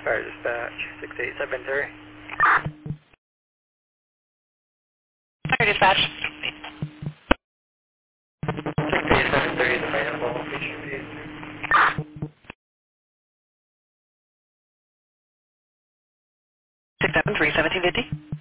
Fire dispatch, 6873. Fire dispatch. 6873 is available. 673, 1750.